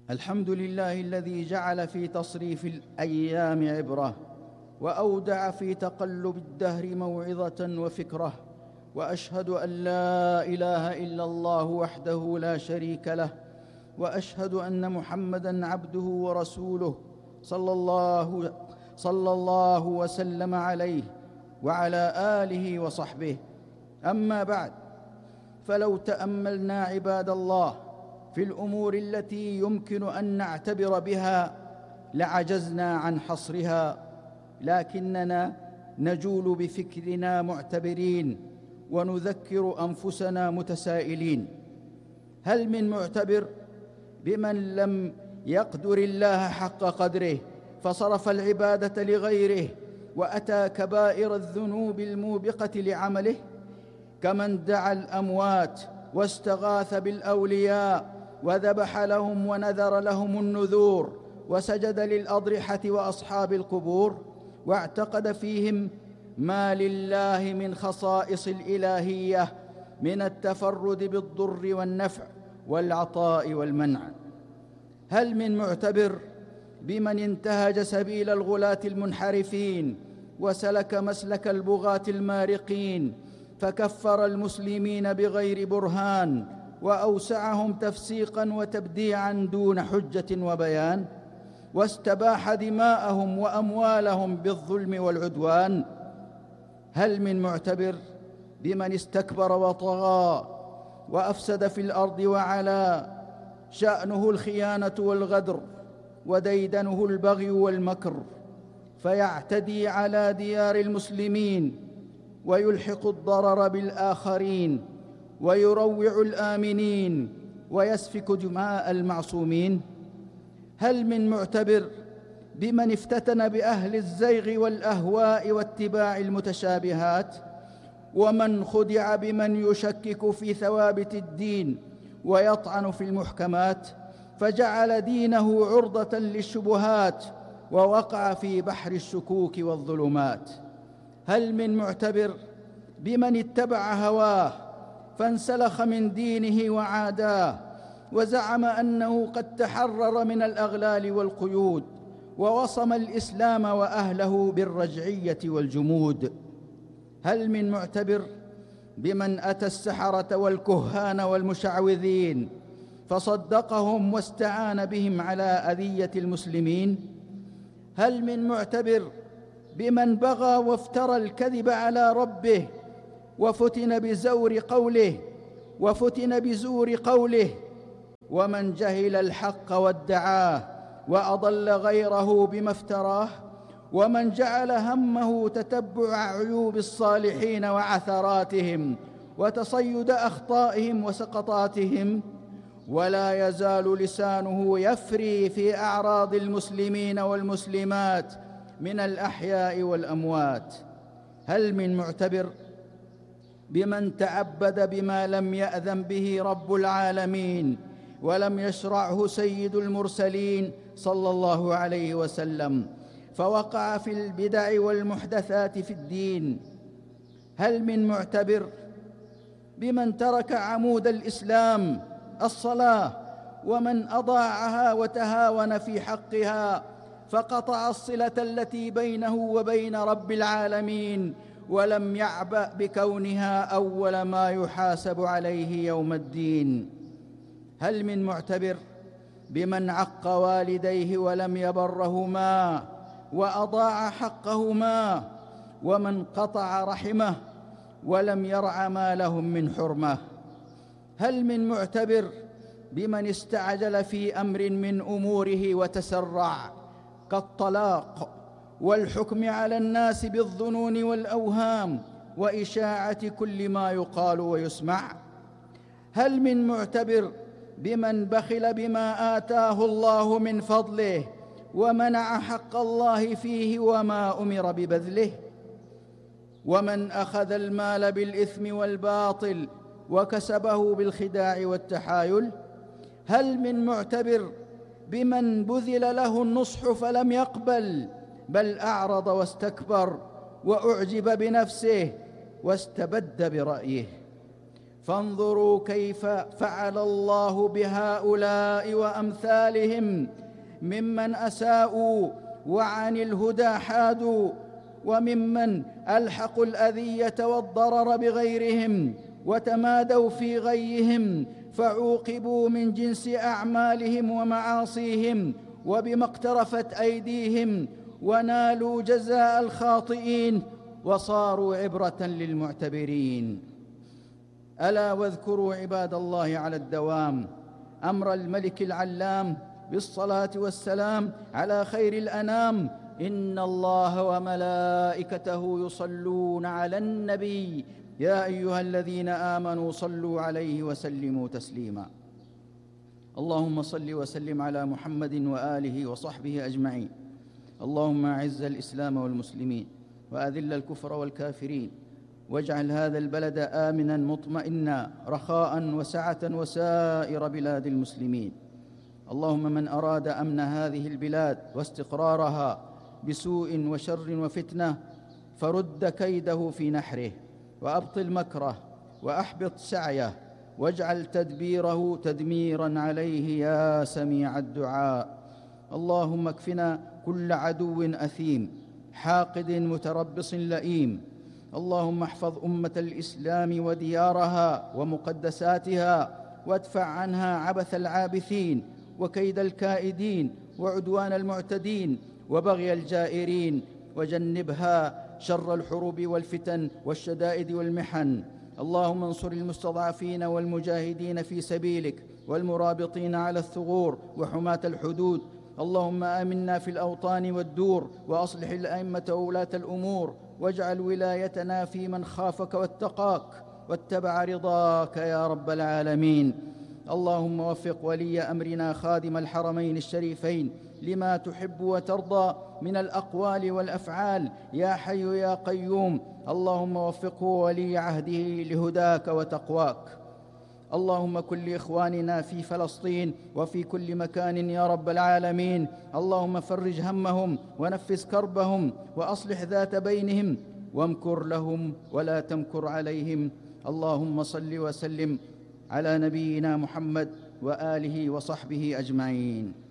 الحمد لله الذي جعل في تصريف الأيام عبرة، وأودع في تقلب الدهر موعظة وفكرة. وأشهد أن لا إله إلا الله وحده لا شريك له، وأشهد أن محمدًا عبده ورسوله صلى الله وسلم عليه وعلى آله وصحبه. أما بعد، فلو تأملنا عباد الله في الأمور التي يمكن أن نعتبر بها لعجزنا عن حصرها، لكننا نجول بفكرنا معتبرين ونذكر أنفسنا متسائلين: هل من معتبر بمن لم يقدر الله حق قدره فصرف العبادة لغيره وأتى كبائر الذنوب الموبقة لعمله، كمن دعا الأموات واستغاث بالأولياء وذبح لهم ونذر لهم النذور وسجد للأضرحة وأصحاب القبور، واعتقد فيهم ما لله من خصائص الإلهية من التفرد بالضر والنفع والعطاء والمنع. هل من معتبر بمن انتهج سبيل الغلاة المنحرفين وسلك مسلك البغاة المارقين، فكفر المسلمين بغير برهان وأوسعهم تفسيقا وتبديعا دون حجة وبيان، واستباح دماءهم وأموالهم بالظلم والعدوان؟ هل من معتبر بمن استكبر وطغى وأفسد في الأرض وعلا شأنه الخيانة والغدر وديدنه البغي والمكر، فيعتدي على ديار المسلمين ويلحق الضرر بالآخرين ويروع الآمنين ويسفك دماء المعصومين؟ هل من معتبر بمن افتتن بأهل الزيغ والأهواء واتباع المتشابهات، ومن خدع بمن يشكك في ثوابت الدين ويطعن في المحكمات، فجعل دينه عرضة للشبهات ووقع في بحر الشكوك والظلمات؟ هل من معتبر بمن اتبع هواه فانسلخ من دينه وعاداه وزعم أنه قد تحرر من الأغلال والقيود ووصم الإسلام وأهله بالرجعية والجمود؟ هل من معتبر بمن أتى السحرة والكهان والمشعوذين فصدقهم واستعان بهم على أذية المسلمين؟ هل من معتبر بمن بغى وافترى الكذب على ربه وفتن بزور قوله ومن جهل الحق وادعاه وأضل غيره بما افتراه، ومن جعل همه تتبع عيوب الصالحين وعثراتهم وتصيد أخطائهم وسقطاتهم، ولا يزال لسانه يفري في أعراض المسلمين والمسلمات من الأحياء والأموات؟ هل من معتبر بمن تعبد بما لم يأذن به رب العالمين ولم يشرعه سيد المرسلين صلى الله عليه وسلم، فوقع في البدع والمحدثات في الدين؟ هل من معتبر بمن ترك عمود الإسلام الصلاة ومن أضاعها وتهاون في حقها فقطع الصلة التي بينه وبين رب العالمين ولم يعبأ بكونها أول ما يحاسب عليه يوم الدين؟ هل من معتبر بمن عق والديه ولم يبرهما وأضاع حقهما، ومن قطع رحمه ولم يرع ما لهم من حرمة؟ هل من معتبر بمن استعجل في أمر من أموره وتسرع كالطلاق والحكم على الناس بالظنون والأوهام وإشاعة كل ما يقال ويسمع؟ هل من معتبر بمن بخل بما آتاه الله من فضله ومنع حق الله فيه وما أمر ببذله؟ ومن أخذ المال بالإثم والباطل وكسبه بالخداع والتحايل؟ هل من معتبر بمن بذل له النصح فلم يقبل بل أعرض واستكبر وأعجب بنفسه واستبد برأيه؟ فانظروا كيف فعل الله بهؤلاء وأمثالهم ممن أساءوا وعن الهدى حادوا، وممن ألحقوا الأذية والضرر بغيرهم وتمادوا في غيهم، فعوقبوا من جنس أعمالهم ومعاصيهم وبما اقترفت أيديهم، ونالوا جزاء الخاطئين وصاروا عبرة للمعتبرين. ألا واذكروا عباد الله على الدوام أمر الملك العلام بالصلاة والسلام على خير الأنام: إن الله وملائكته يصلون على النبي يا أيها الذين آمنوا صلوا عليه وسلموا تسليما. اللهم صل وسلم على محمد وآله وصحبه أجمعين. اللهم أعز الإسلام والمسلمين وأذل الكفر والكافرين، واجعل هذا البلد آمنا مطمئنا رخاء وسعة وسائر بلاد المسلمين. اللهم من أراد أمن هذه البلاد واستقرارها بسوء وشر وفتنة فرد كيده في نحره، وأبطل مكره، وأحبط سعيه، واجعل تدبيره تدميرا عليه يا سميع الدعاء. اللهم اكفنا كل عدو أثيم حاقد متربص لئيم. اللهم احفظ أمة الإسلام وديارها ومقدساتها، وادفع عنها عبث العابثين وكيد الكائدين وعدوان المعتدين وبغي الجائرين، وجنبها شر الحروب والفتن والشدائد والمحن. اللهم انصر المستضعفين والمجاهدين في سبيلك والمرابطين على الثغور وحماة الحدود. اللهم آمنا في الأوطان والدور، وأصلح الأئمة وولاة الأمور، واجعل ولايتنا في من خافك واتقاك واتبع رضاك يا رب العالمين. اللهم وفق ولي أمرنا خادم الحرمين الشريفين لما تحب وترضى من الأقوال والأفعال يا حي يا قيوم. اللهم وفقه ولي عهده لهداك وتقواك. اللهم كن لإخواننا في فلسطين وفي كل مكان يا رب العالمين. اللهم فرج همهم ونفس كربهم وأصلح ذات بينهم، وامكر لهم ولا تمكر عليهم. اللهم صل وسلم على نبينا محمد وآله وصحبه أجمعين.